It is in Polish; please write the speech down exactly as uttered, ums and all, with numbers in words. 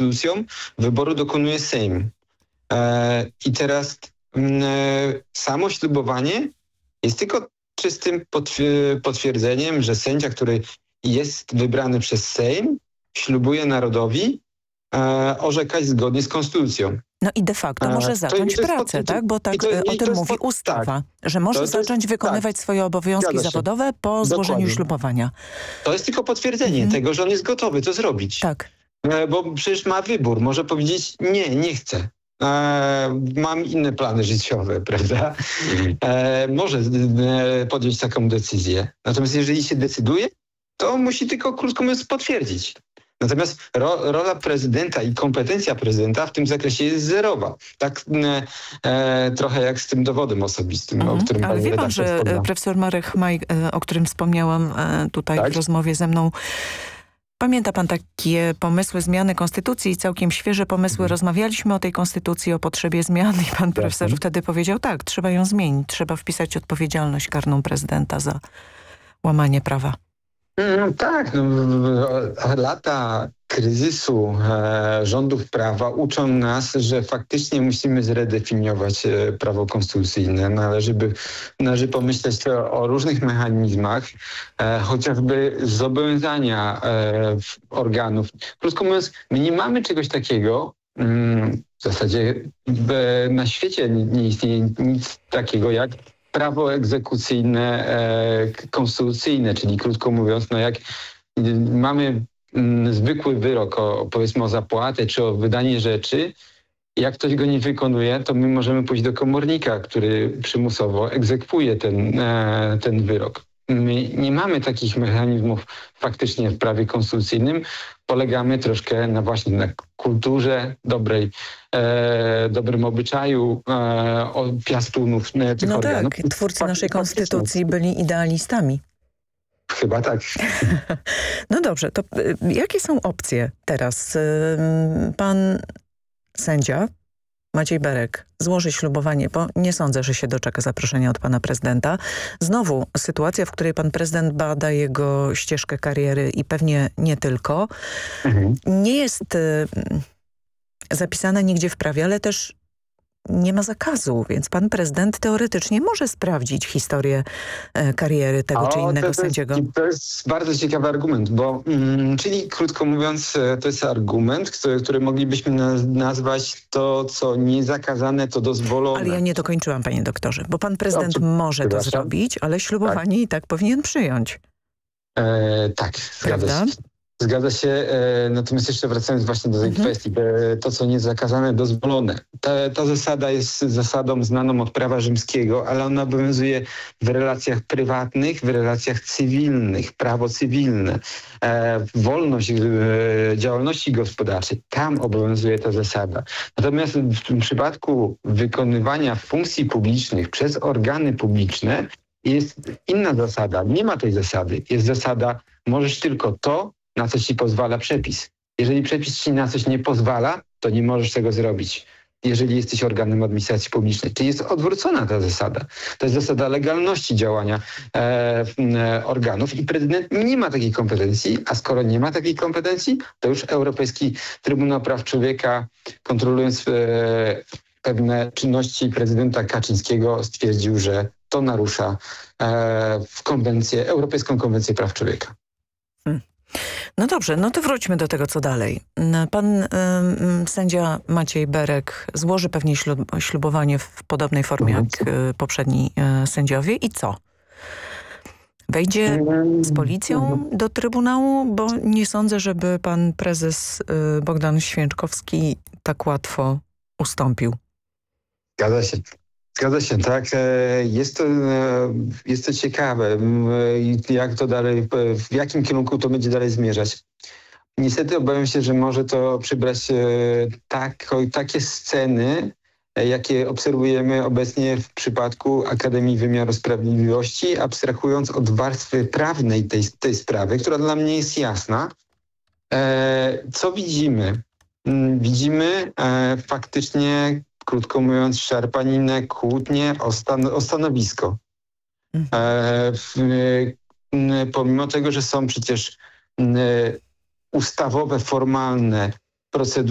konstytucją wyboru dokonuje Sejm. E, I teraz m, samo ślubowanie jest tylko czystym potwier- potwierdzeniem, że sędzia, który jest wybrany przez Sejm, ślubuje narodowi e, orzekać zgodnie z konstytucją. No i de facto E, może to- zacząć i to jest pracę, pod- tak? Bo tak i to- e, o i to tym jest mówi pod- ustawa, tak. że może To- to jest- zacząć wykonywać tak. swoje obowiązki Zgadza się. zawodowe po złożeniu Dokładnie. ślubowania. To jest tylko potwierdzenie Mhm. tego, że on jest gotowy to zrobić. Tak. E, Bo przecież ma wybór. Może powiedzieć nie, nie chcę. E, mam inne plany życiowe, prawda? E, może e, podjąć taką decyzję. Natomiast jeżeli się decyduje, to musi tylko, krótko mówiąc, potwierdzić. Natomiast ro, rola prezydenta i kompetencja prezydenta w tym zakresie jest zerowa. Tak e, e, trochę jak z tym dowodem osobistym, Mhm. o którym Ale pani wie pan, redaktor że wspomniał. e, profesor Marek Chmaj, e, o którym wspomniałam e, tutaj Tak? w rozmowie ze mną, pamięta pan takie pomysły zmiany konstytucji, całkiem świeże pomysły. Rozmawialiśmy o tej konstytucji, o potrzebie zmian i pan profesor Jasne. wtedy powiedział, tak, trzeba ją zmienić, trzeba wpisać odpowiedzialność karną prezydenta za łamanie prawa. Mm, tak, no, lata kryzysu e, rządów prawa uczą nas, że faktycznie musimy zredefiniować e, prawo konstytucyjne. Należy, by, należy pomyśleć o, o różnych mechanizmach, e, chociażby zobowiązania e, organów. Krótko mówiąc, my nie mamy czegoś takiego, mm, w zasadzie w, na świecie nie, nie istnieje nic takiego jak prawo egzekucyjne, e, konstytucyjne, czyli krótko mówiąc, no jak y, mamy mm, zwykły wyrok o, powiedzmy o zapłatę czy o wydanie rzeczy, jak ktoś go nie wykonuje, to my możemy pójść do komornika, który przymusowo egzekwuje ten, e, ten wyrok. My nie mamy takich mechanizmów faktycznie w prawie konstytucyjnym. Polegamy troszkę na właśnie na kulturze dobrej, e, dobrym obyczaju e, o piastunów e, tych No organów. tak, twórcy Fak- naszej faktycznie. konstytucji byli idealistami. Chyba tak. No dobrze, to y, jakie są opcje teraz? Y, Pan sędzia Maciej Berek złoży ślubowanie, bo nie sądzę, że się doczeka zaproszenia od pana prezydenta. Znowu sytuacja, w której pan prezydent bada jego ścieżkę kariery i pewnie nie tylko. Mhm. Nie jest y, zapisana nigdzie w prawie, ale też nie ma zakazu, więc pan prezydent teoretycznie może sprawdzić historię e, kariery tego czy O, innego to, to sędziego. Jest, to jest bardzo ciekawy argument, bo mm, czyli krótko mówiąc, e, to jest argument, który, który moglibyśmy naz- nazwać to, co niezakazane, to dozwolone. Ale ja nie dokończyłam, panie doktorze, bo pan prezydent Dobrze, może to przepraszam. zrobić, ale ślubowanie i tak powinien przyjąć. E, tak, zgadza Prawda? się. Zgadza się, e, natomiast jeszcze wracając właśnie do tej Mhm. kwestii, e, to co niezakazane, dozwolone. Ta, ta zasada jest zasadą znaną od prawa rzymskiego, ale ona obowiązuje w relacjach prywatnych, w relacjach cywilnych, prawo cywilne, e, wolność e, działalności gospodarczej. Tam obowiązuje ta zasada. Natomiast w tym przypadku wykonywania funkcji publicznych przez organy publiczne jest inna zasada. Nie ma tej zasady. Jest zasada, możesz tylko to, na co ci pozwala przepis. Jeżeli przepis ci na coś nie pozwala, to nie możesz tego zrobić, jeżeli jesteś organem administracji publicznej. Czyli jest odwrócona ta zasada. To jest zasada legalności działania e, e, organów i prezydent nie ma takiej kompetencji, a skoro nie ma takiej kompetencji, to już Europejski Trybunał Praw Człowieka, kontrolując e, pewne czynności prezydenta Kaczyńskiego, stwierdził, że to narusza e, w konwencję, Europejską Konwencję Praw Człowieka. Hmm. No dobrze, no to wróćmy do tego, co dalej. Pan ym, sędzia Maciej Berek złoży pewnie ślub, ślubowanie w podobnej formie jak y, poprzedni y, sędziowie i co? Wejdzie z policją do Trybunału, bo nie sądzę, żeby pan prezes y, Bogdan Święczkowski tak łatwo ustąpił. Zgadza się. Zgadza się, tak. E, Jest to, e, jest to ciekawe, m, i jak to dalej, w jakim kierunku to będzie dalej zmierzać. Niestety obawiam się, że może to przybrać e, tak, takie sceny, e, jakie obserwujemy obecnie w przypadku Akademii Wymiaru Sprawiedliwości, abstrahując od warstwy prawnej tej, tej sprawy, która dla mnie jest jasna. E, Co widzimy? Mm, Widzimy e, faktycznie, krótko mówiąc, szarpaninę, kłótnię o, stan- o stanowisko. Mhm. E, w, m, pomimo tego, że są przecież m, ustawowe, formalne procedury,